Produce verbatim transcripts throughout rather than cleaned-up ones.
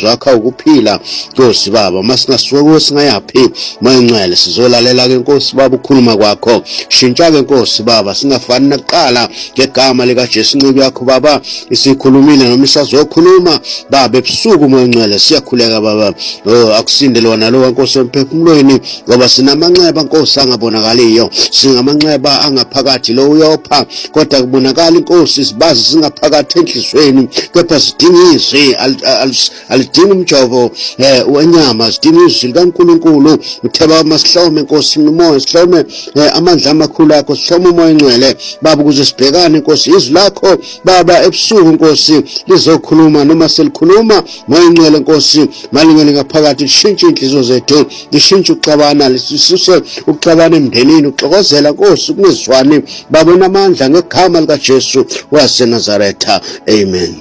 amazwi akho ukuphila Nkosi Baba masingasuka singayaphi moyengcwele sizolalela ke Nkosi Baba ukukhuluma kwakho shintsha ke Nkosi Baba singafani naqala ngegama lika Jesu ncike yakho Baba isikhulumile noma isazokhuluma Baba ebusuku moyengcwele siyakhuleka Baba oh akusinde lona lo Nkosi emphefumulweni ngoba sinamanxeba Nkosi angabonakaliyo singamanxeba angaphakathi lo uyopha kodwa kubonakala Inkosi sibazi singaphakathi enhlizweni kepha sidinga izwi alidinga umjovo eh wenyama sidinga izwi likaNkulunkulu utheba masihlome Nkosi umoya sihlome amandla amakhulu akho sihlome umoya engcwele Baba ukuze sibhekane Nkosi izwi lakho Baba ebusuku Nkosi lizokhuluma noma selikhuluma moya engcwele Nkosi malingene ngaphakathi lishintshe inhliziyo zethu lishintshe uxabana lisisuse uxabana emndenini uxokozela Nkosi kunezwani Baba namandla ngegama lika Jesu waseNazaretha amen.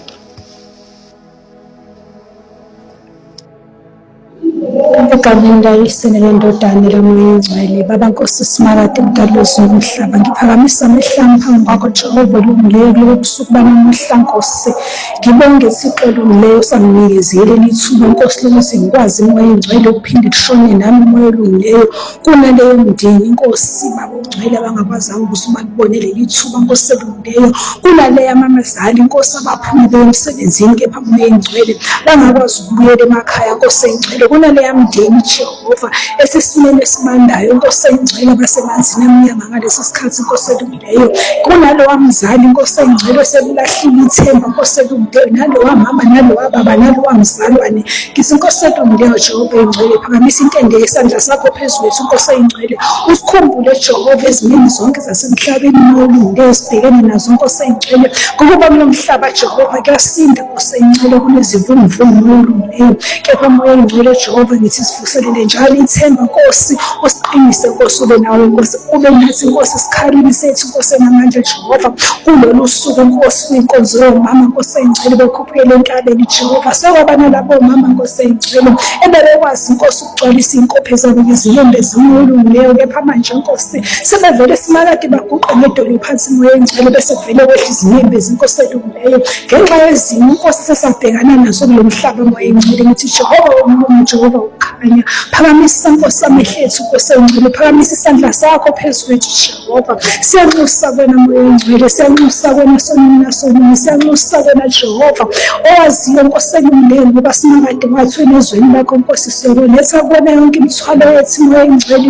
Egameni layisene ndodana lamoyengcwele Baba Nkosi simakade mdalozi umhlaba ngiphakamisa amehla phambi kwakho Jehova olungileyo kulo busuku banamuhla Nkosi ngibonge isicelo leyo sangikezele lithuba Nkosi lokuthi ngikwazi moyengcwele ukuphinde kushone nami moya olungileyo kunaleyo mndeni Nkosi Baba ongcwele abangakwazi ukuthi balibonele lithuba Nkosi olungileyo kunaleyo amamazali Nkosi abaphumile emsebenzini kepha moyengcwele bangakwazi ukubuyela emakhaya Nkosi engcwele kunaleyo mndeni Jehova esisimele sibandayo Nkosi engcwele basemanzini amnyama ngalesi sikhathi Nkosi olungileyo kunalo wamzali Nkosi engcwele selulahlile ithemba Nkosi olungileyo nalo wamama nalo wababa nalo wamzalwane ngisi Nkosi olungileyo Jehova engcwele phakamisa intende yesandla sakho phezulu wethu Nkosi engcwele usikhumbule Jehova ezimini zonke zasemhlabeni olungileyo sibhekene nazo Nkosi engcwele ngoba kulo mhlaba Jehova kuyasinda Nkosi engcwele kunezivunguvungu olungileyo kepha moya engcwele Jehova ngithi sivuselele njalo ithemba Nkosi usiqinise Nkosi ube nawe Nkosi ube nathi Nkosi sikhalini sethu Nkosi namandla Jehova kulolu suku Nkosi inkonzo yomama Nkosi engcwele bekhuphele enkabeni Jehova sekwabana labo mama Nkosi engcwele ebekwazi Nkosi ukugcwalisa inkophe zabo ngizilombe zimolungileyo kepha manje Nkosi sebevele simakade baguqa ngedolo phansi moya engcwele bese kuvele kwehla izinyembe zinkosi elungileyo ngenxa yezimo Nkosi sesabhekana nazo kulo mhlaba moya engcwele ngithi Jehova womlomo Jehova ukhanya phakamisa Nkosi amehlethu Nkosi engcwele phakamisa isandla sakho phezulu kwethu Jehova siyanxusa wena moya engcwele siyanxusa wena sonina sonina siyanxusa wena Jehova owaziyo Nkosi engcwele ngoba simakade ngathwena ezweni lakho Nkosi siyoletha kubona yonke imithwalo yethu moya engcwele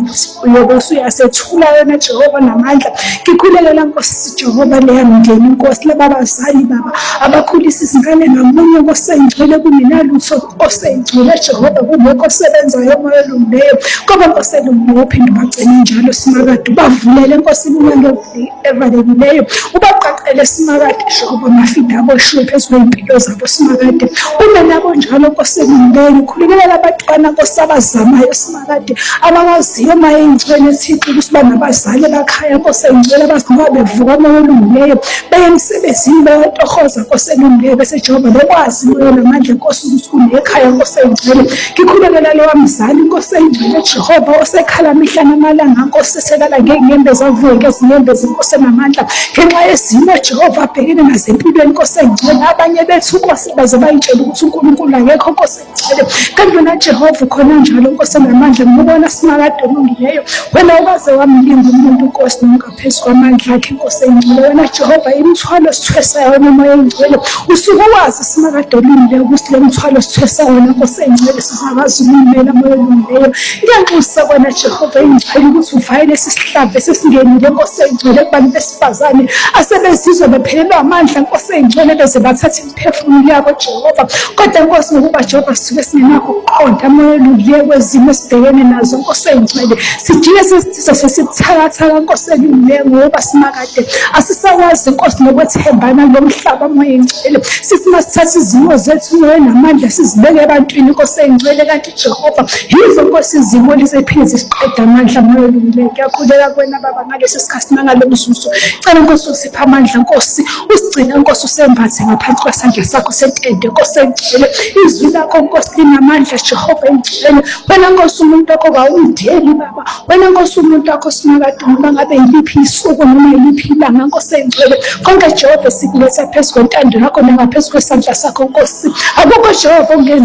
yoba usuyasethula wena Jehova namandla ngikhulelela Nkosi Jehova leya mndeni Nkosi lababazali baba abakhulisa izingane ngamunye Nkosi engcwele kungenalutho Nkosi engcwele Jehova kubekho sebenzayo moya olungileyo ngoba Nkosi olungileyo uphinde bagcine njalo simakade bavulele Nkosi iminyango evalekileyo ubaqaqele simakade Jehova mafida aboshiwe phezulu kwempilo zabo simakade ube nabo njalo Nkosi olungileyo khulekela abantwana Nkosi abazamayo simakade abakwaziyo moya engcwele Thixo ukuthi banabazali bakhaya Nkosi engcwele abazivuka bevuka moya olungileyo beye emsebenzini bayatohoza Nkosi olungileyo bese Jehova bekwazi moya namandla Nkosi ukuthi kunekhaya Nkosi engcwele ngikhulekela lo wamzali Nkosi engcwele Jehova osekhala mihla namalanga Nkosi selala ngenyembe zavuke ngezinyembe zinkosi namandla ngenxa yezimo Jehova abhekene nazo empilweni Nkosi engcwele abanye bethu Nkosi baze bayitshela ukuthi uNkulunkulu akekho Nkosi engcwele kanti na Jehova khona njalo Nkosi namandla ngibona simakade olungileyo wena ubaze wamlinga umuntu Nkosi ngaphezulu kwamandla akhe Nkosi engcwele wena Jehova imithwalo sithwesayo wena moya engcwele usuke wazi simakade olungileyo ukuthi le mithwalo sithwesayo wena Nkosi engcwele sizakwazi ukumela moya olungileyo ngiyanxusa wena Jehova engcwele ukuthi uvayele isihlava sesingenile Nkosi engcwele kubantu besifazane asebezizwa bephelelwa amandla Nkosi engcwele beze bathatha imphefumulo yabo Jehova kodwa Nkosi ngokuba Jehova sisuke singenakho ukuqonda moya olungileyo kwezimo esibhekene nazo Nkosi engcwele sijike sesizwe sesithakathaka Nkosi olungileyo ngoba simakade asisakwazi Nkosi nokwethembana lo mhlaba moya engcwele sithi masithatha izimo zethu moya namandla sizibeke ebantwini Nkosi engcwele kanti Jehova yizo Nkosi izimo lisephinde zisiqeda amandla moya olungileyo ngiyakhuleka kuwena baba ngalesi sikhathi nangalo mzuzu cela Nkosi usipha amandla Nkosi usigcine Nkosi usembathe ngaphansi kwesandla sakho sentende Nkosi engcwele izwi lakho Nkosi linamandla Jehova engcwele wena Nkosi umuntu wakho bawundeli baba wena Nkosi umuntu wakho simakade noma ngabe yiliphi isuku noma yiliphi ilanga Nkosi engcwele konke Jehova sikuletha phezulu kwentando yakho nangaphezulu kwesandla sakho Nkosi akukho Jehova